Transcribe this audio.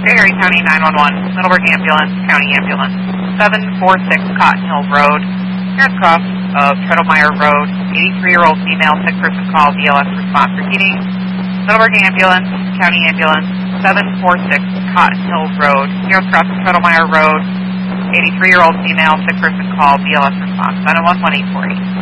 Erie County 911, Middleburg Ambulance, County Ambulance, 746 Cotton Hill Road, nearest cross of Treadlemeyer Road, 83-year-old female, sick person call, BLS response repeating. Middleburg Ambulance, County Ambulance, 746 Cotton Hill Road, nearest cross of Treadlemeyer Road, 83-year-old female, sick person call, BLS response, 911-1840.